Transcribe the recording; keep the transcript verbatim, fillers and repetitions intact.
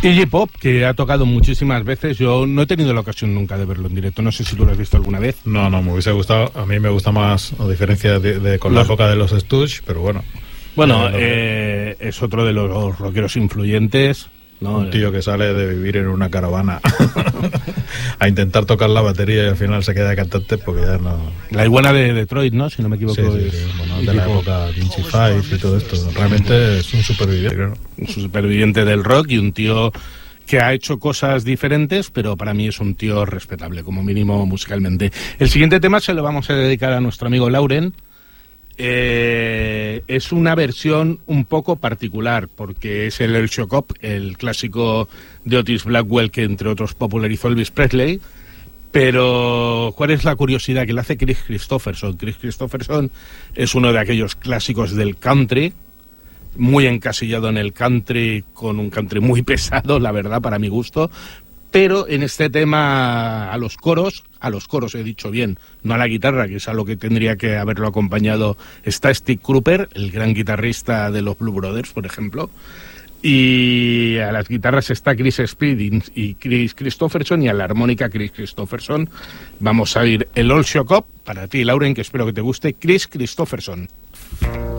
Iggy Pop, que ha tocado muchísimas veces. Yo no he tenido la ocasión nunca de verlo en directo. No sé si tú lo has visto alguna vez. No, no, me hubiese gustado. A mí me gusta más, a diferencia de, de con los... la época de los Stooges, pero bueno. Bueno, eh, eh, es otro de los rockeros influyentes, ¿no? Un tío que sale de vivir en una caravana a intentar tocar la batería y al final se queda de cantante porque ya no... La iguana de Detroit, ¿no? Si no me equivoco. Sí, sí, sí. Es... Bueno, de la época Vinci Five y todo esto. Realmente es un superviviente, creo. Un superviviente del rock y un tío que ha hecho cosas diferentes, pero para mí es un tío respetable, como mínimo musicalmente. El siguiente tema se lo vamos a dedicar a nuestro amigo Lauren. Eh, es una versión un poco particular porque es el El Shock Up, el clásico de Otis Blackwell que entre otros popularizó Elvis Presley. Pero ¿cuál es la curiosidad? Que le hace Chris Christopherson. Chris Christopherson es uno de aquellos clásicos del country, muy encasillado en el country, con un country muy pesado, la verdad, para mi gusto. Pero en este tema, a los coros, a los coros he dicho bien, no a la guitarra, que es a lo que tendría que haberlo acompañado, está Steve Cropper, el gran guitarrista de los Blue Brothers, por ejemplo, y a las guitarras está Chris Speed y Chris Christopherson, y a la armónica Chris Christopherson. Vamos a ir el All Shock Up, para ti, Lauren, que espero que te guste, Chris Christopherson.